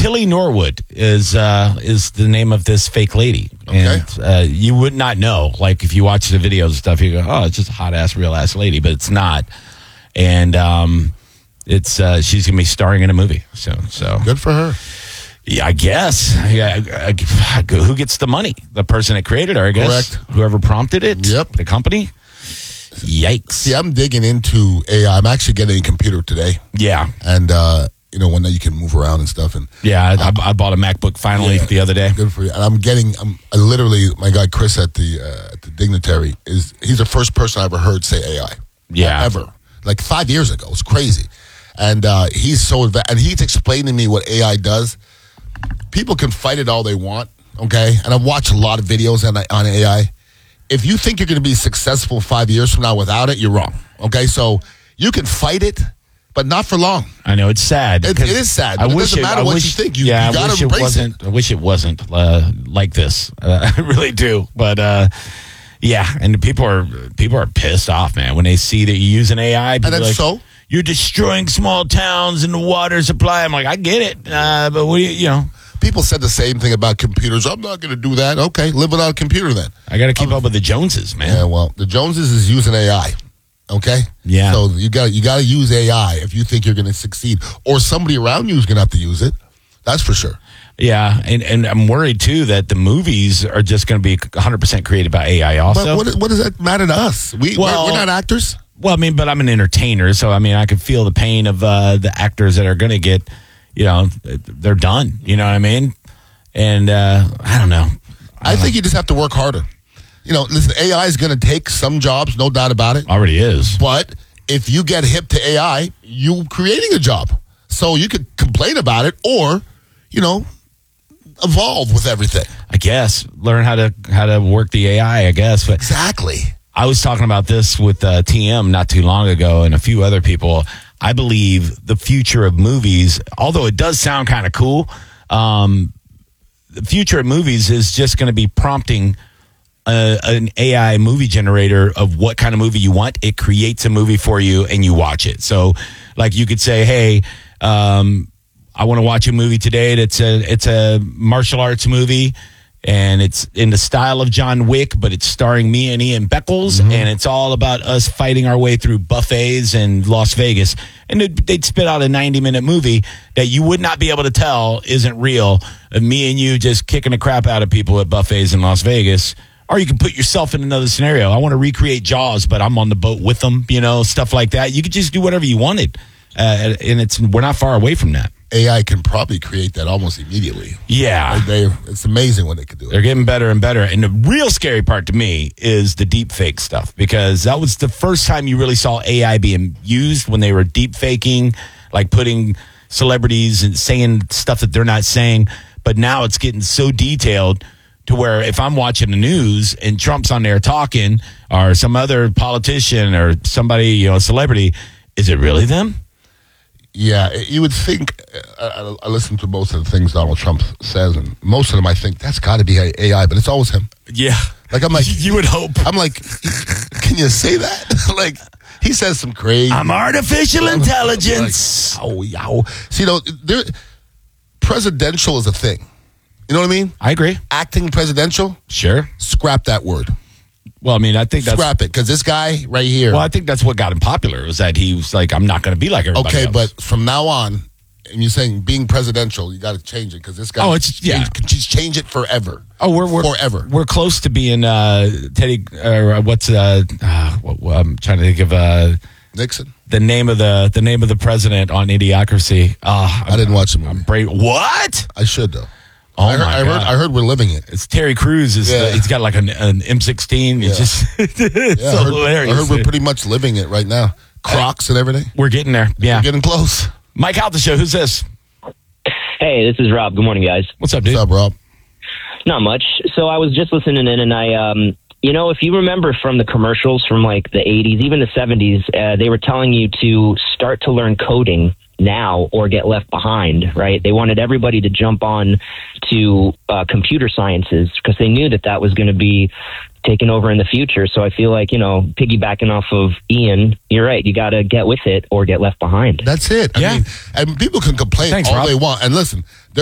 Tilly Norwood is the name of this fake lady. Okay. And you would not know. Like, if you watch the videos and stuff, you go, oh, it's just a hot-ass, real-ass lady. But it's not. And she's going to be starring in a movie. So Good for her. Yeah, I guess. Yeah, who gets the money? The person that created her, I guess. Correct. Whoever prompted it? Yep. The company? Yikes. See, I'm digging into AI. I'm actually getting a computer today. Yeah. And, one that you can move around and stuff. And Yeah, I bought a MacBook finally the other day. Good for you. And I literally, my guy Chris at the Dignitary, he's the first person I ever heard say AI. Yeah. Ever. Like 5 years ago. It's crazy. And he's so advanced. And he's explaining to me what AI does. People can fight it all they want, okay? And I've watched a lot of videos on AI. If you think you're going to be successful 5 years from now without it, you're wrong, okay? So you can fight it, but not for long. I know, it's sad. It is sad. But it doesn't matter what you think. You got to embrace it. I wish it wasn't like this. I really do. But and people are pissed off, man, when they see that you use an AI. And then so? You're destroying small towns and the water supply. I'm like, I get it. But what do you know? People said the same thing about computers. I'm not going to do that. Okay, live without a computer then. I got to keep up with the Joneses, man. Yeah, well, the Joneses is using AI. Okay? Yeah. So you got to use AI if you think you're going to succeed. Or somebody around you is going to have to use it. That's for sure. Yeah, and I'm worried, too, that the movies are just going to be 100% created by AI also. But what does that matter to us? We're not actors. Well, I mean, but I'm an entertainer, so, I mean, I can feel the pain of the actors that are going to get, they're done. You know what I mean? And I don't know. I think you just have to work harder. Listen, AI is going to take some jobs, no doubt about it. Already is. But if you get hip to AI, you're creating a job. So you could complain about it or, evolve with everything. I guess. Learn how to work the AI, I guess. But exactly. I was talking about this with TM not too long ago and a few other people. I believe the future of movies, although it does sound kind of cool, the future of movies is just going to be prompting an AI movie generator of what kind of movie you want. It creates a movie for you and you watch it. So like you could say, hey, I want to watch a movie today. It's a martial arts movie and it's in the style of John Wick, but it's starring me and Ian Beckles. Mm-hmm. And it's all about us fighting our way through buffets in Las Vegas. And they'd spit out a 90-minute movie that you would not be able to tell isn't real. Of me and you just kicking the crap out of people at buffets in Las Vegas. Or you can put yourself in another scenario. I want to recreate Jaws, but I'm on the boat with them, stuff like that. You could just do whatever you wanted. And we're not far away from that. AI can probably create that almost immediately. Yeah. It's amazing what they can do. They're getting better and better. And the real scary part to me is the deep fake stuff, because that was the first time you really saw AI being used, when they were deep faking, like putting celebrities and saying stuff that they're not saying. But now it's getting so detailed to where if I'm watching the news and Trump's on there talking, or some other politician or somebody, a celebrity, is it really them? Yeah, you would think. I listen to most of the things Donald Trump says, and most of them I think that's got to be AI, but it's always him. Yeah, like I'm like you would hope. I'm like, can you say that? Like he says some crazy. I'm artificial intelligence. Like, oh yeah. See, presidential is a thing. You know what I mean? I agree. Acting presidential, sure. Scrap that word. Well, I mean, I think that's... Scrap it, because this guy right here... Well, I think that's what got him popular, was that he was like, I'm not going to be like everybody else. But from now on, and you're saying being presidential, you got to change it, because this guy... Oh, it's... Yeah. Can just change it forever. Oh, we're... Forever. We're close to being Teddy... what's... I'm trying to think of... Nixon? The name of the president on Idiocracy. I didn't watch the movie. What? I should, though. Oh, I heard we're living it. It's Terry Crews. He's got like an M16. Yeah. It's just so hilarious. I heard we're pretty much living it right now. Crocs and everything. We're getting there. Yeah. We're getting close. Mike out the show. Who's this? Hey, this is Rob. Good morning, guys. What's up, dude? What's up, Rob? Not much. So I was just listening in, and I, if you remember from the commercials from like the 80s, even the 70s, they were telling you to start to learn coding now or get left behind, right? They wanted everybody to jump on to computer sciences because they knew that was going to be taken over in the future. So I feel like, piggybacking off of Ian, you're right. You got to get with it or get left behind. That's it. I mean, and people can complain all they want. And listen,